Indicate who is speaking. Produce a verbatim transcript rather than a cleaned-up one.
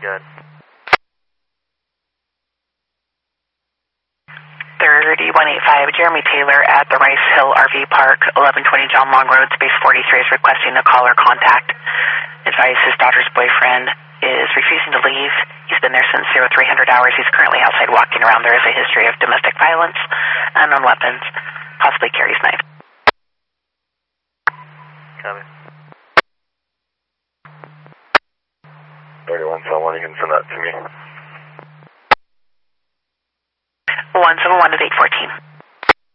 Speaker 1: Good.
Speaker 2: thirty-one eighty-five, Jeremy Taylor at the Rice Hill R V Park, eleven twenty John Long Road, space forty-three, is requesting a call or contact. Advice his daughter's boyfriend is refusing to leave. He's been there since zero three hundred hours. He's currently outside walking around. There is a history of domestic violence, unknown weapons, possibly carries knife.
Speaker 1: Copy. thirty-one someone, you can send that to me.
Speaker 2: one seven one at eight fourteen.